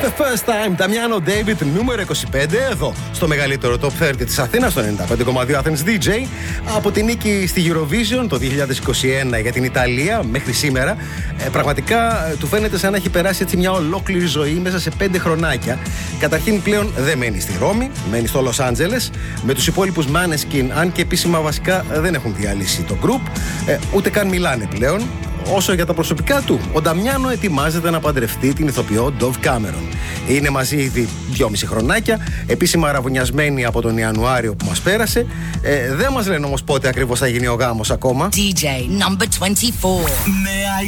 the first time. Νταμιάνο David, νούμερο 25, εδώ στο μεγαλύτερο top 30 της Αθήνας, στο 95,2 Athens DJ. Από την νίκη στη Eurovision το 2021 για την Ιταλία μέχρι σήμερα, πραγματικά του φαίνεται σαν να έχει περάσει έτσι μια ολόκληρη ζωή μέσα σε 5 χρονάκια. Καταρχήν πλέον δεν μένει στη Ρώμη, μένει στο Λος Άντζελες με τους υπόλοιπους Maneskin, αν και επίσημα βασικά δεν έχουν διαλύσει το group, ούτε καν μιλάνε πλέον. Όσο για τα προσωπικά του, ο Νταμιάνο ετοιμάζεται να παντρευτεί την ηθοποιό Dove Cameron. Είναι μαζί ήδη 2,5 χρονάκια, επίσημα αραβωνιασμένοι από τον Ιανουάριο που μας πέρασε. Δεν μας λένε όμως πότε ακριβώς θα γίνει ο γάμος ακόμα. DJ number 24.